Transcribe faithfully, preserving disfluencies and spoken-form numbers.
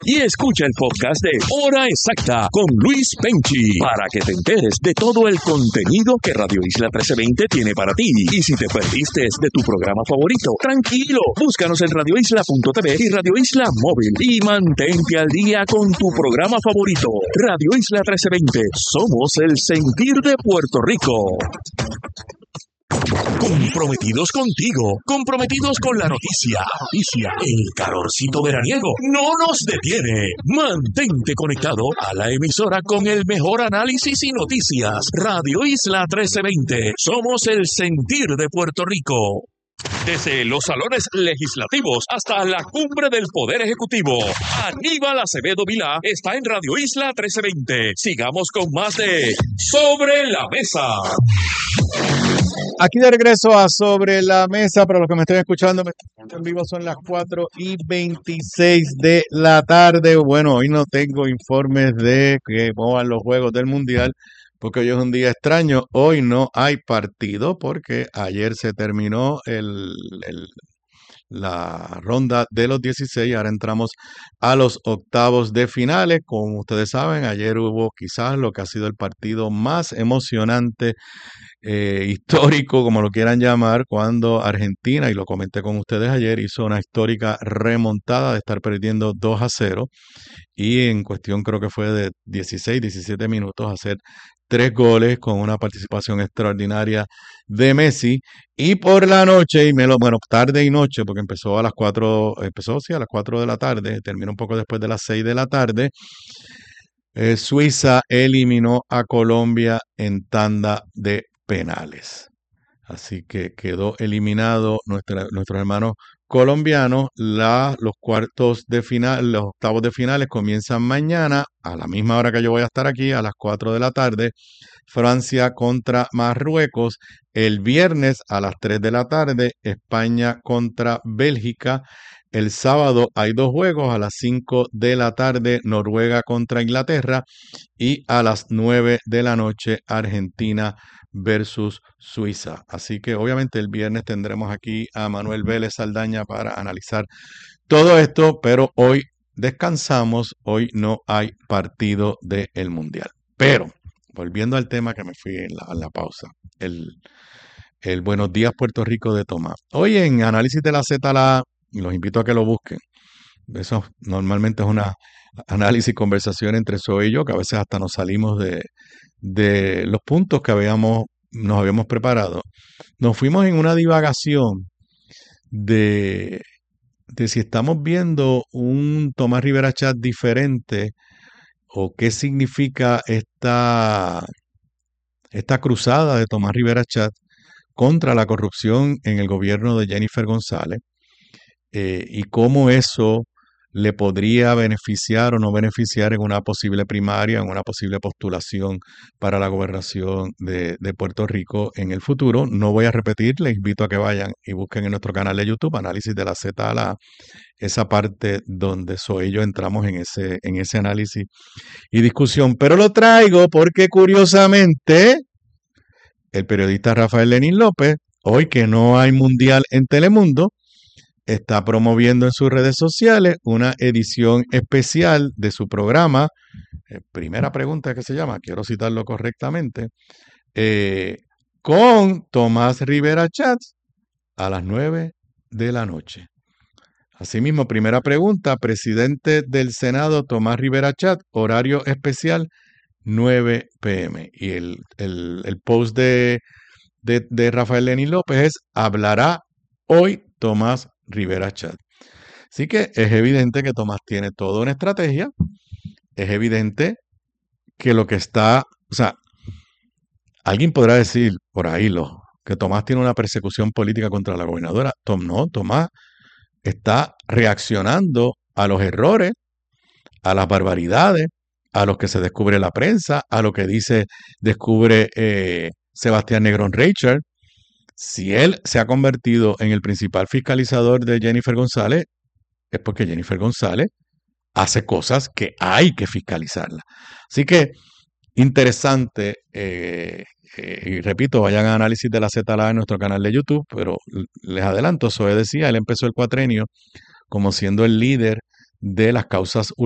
y escucha el podcast de Hora Exacta con Luis Penchi para que te enteres de todo el contenido que Radio Isla trece veinte tiene para ti. Y si te perdiste de tu programa favorito, tranquilo, búscanos en radio isla punto t v y Radio Isla Móvil y mantente al día con tu programa favorito. Radio Isla trece veinte, somos el sentir de Puerto Rico. Comprometidos contigo, comprometidos con la noticia, noticia, el calorcito veraniego no nos detiene. Mantente conectado a la emisora con el mejor análisis y noticias. Radio Isla trece veinte, somos el sentir de Puerto Rico. Desde los salones legislativos hasta la cumbre del Poder Ejecutivo, Aníbal Acevedo Vilá está en Radio Isla trece veinte. Sigamos con más de Sobre la Mesa. Aquí de regreso a Sobre la Mesa, para los que me estén escuchando en vivo son las cuatro y veintiséis de la tarde. Bueno, hoy no tengo informes de que cómo van los juegos del Mundial, porque hoy es un día extraño. Hoy no hay partido porque ayer se terminó el, el, la ronda de los dieciséis. Ahora entramos a los octavos de finales. Como ustedes saben, ayer hubo quizás lo que ha sido el partido más emocionante, eh, histórico, como lo quieran llamar, cuando Argentina, y lo comenté con ustedes ayer, hizo una histórica remontada de estar perdiendo dos a cero y en cuestión creo que fue de dieciséis, diecisiete minutos hacer tres goles con una participación extraordinaria de Messi. Y por la noche, y me lo, bueno, tarde y noche, porque empezó a las cuatro, empezó sí, a las cuatro de la tarde, terminó un poco después de las seis de la tarde. Eh, Suiza eliminó a Colombia en tanda de penales. Así que quedó eliminado nuestra, nuestros hermanos colombianos. La, los cuartos de final, los octavos de finales comienzan mañana a la misma hora que yo voy a estar aquí, a las cuatro de la tarde. Francia contra Marruecos. El viernes a las tres de la tarde, España contra Bélgica. El sábado hay dos juegos, a las cinco de la tarde, Noruega contra Inglaterra, y a las nueve de la noche, Argentina versus Suiza. Así que obviamente el viernes tendremos aquí a Manuel Vélez Saldaña para analizar todo esto, pero hoy descansamos, hoy no hay partido del Mundial. Pero, volviendo al tema que me fui en la, en la pausa, el, el Buenos Días Puerto Rico de Tomás. Hoy en Análisis de la Z, la y los invito a que lo busquen. Eso normalmente es una análisis y conversación entre Zoe y yo, que a veces hasta nos salimos de, de los puntos que habíamos, nos habíamos preparado. Nos fuimos en una divagación de, de si estamos viendo un Tomás Rivera Chat diferente o qué significa esta, esta cruzada de Tomás Rivera Chat contra la corrupción en el gobierno de Jennifer González. Eh, y cómo eso le podría beneficiar o no beneficiar en una posible primaria, en una posible postulación para la gobernación de, de Puerto Rico en el futuro. No voy a repetir, les invito a que vayan y busquen en nuestro canal de YouTube, Análisis de la Z a la A, esa parte donde soy y yo entramos en ese, en ese análisis y discusión. Pero lo traigo porque curiosamente el periodista Rafael Lenín López, hoy que no hay mundial en Telemundo, está promoviendo en sus redes sociales una edición especial de su programa, eh, Primera Pregunta que se llama, quiero citarlo correctamente, eh, con Tomás Rivera Chats a las nueve de la noche. Asimismo, Primera Pregunta, presidente del Senado Tomás Rivera Chat, horario especial nueve pe eme. Y el, el, el post de, de, de Rafael Lenín López es, hablará hoy Tomás Rivera Chat. Así que es evidente que Tomás tiene toda una estrategia. Es evidente que lo que está, o sea, alguien podrá decir por ahí lo, que Tomás tiene una persecución política contra la gobernadora. Tom, no, Tomás está reaccionando a los errores, a las barbaridades, a los que se descubre la prensa, a lo que dice, descubre eh, Sebastián Negrón Reichard. Si él se ha convertido en el principal fiscalizador de Jennifer González, es porque Jennifer González hace cosas que hay que fiscalizarla. Así que, interesante, eh, eh, y repito, vayan a Análisis de la Z L A en nuestro canal de YouTube, pero les adelanto, Zoe decía, él empezó el cuatrenio como siendo el líder de las causas